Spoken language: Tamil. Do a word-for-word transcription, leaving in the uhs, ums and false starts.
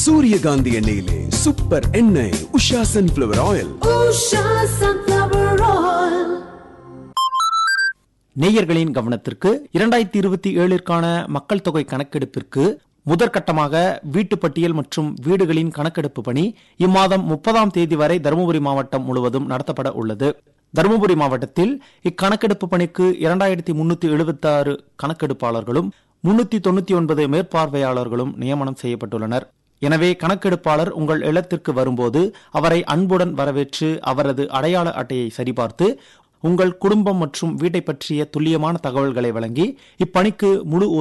சூரியகாந்தி எண்ணெயிலே சூப்பர் எண்ணெய் Usha sunflower oil. Usha sunflower oil. நேயர்களின் கவனத்திற்கு இரண்டாயிரத்தி இருபத்தி ஏழிற்கான மக்கள் தொகை கணக்கெடுப்பிற்கு முதற்கட்டமாக வீட்டு பட்டியல் மற்றும் வீடுகளின் கணக்கெடுப்பு பணி இம்மாதம் முப்பதாம் தேதி வரை தருமபுரி மாவட்டம் முழுவதும் நடத்தப்பட உள்ளது. தருமபுரி மாவட்டத்தில் இக்கணக்கெடுப்பு பணிக்கு இரண்டாயிரத்தி முன்னூத்தி எழுபத்தி ஆறு கணக்கெடுப்பாளர்களும் முன்னூத்தி தொண்ணூத்தி ஒன்பது மேற்பார்வையாளர்களும் நியமனம் செய்யப்பட்டுள்ளனர். எனவே கணக்கெடுப்பாளர் உங்கள் இல்லத்திற்கு வரும்போது அவரை அன்புடன் வரவேற்று அவரது அடையாள அட்டையை சரிபார்த்து உங்கள் குடும்பம் மற்றும் வீட்டை பற்றிய துல்லியமான தகவல்களை வழங்கி இப்பணிக்கு முழு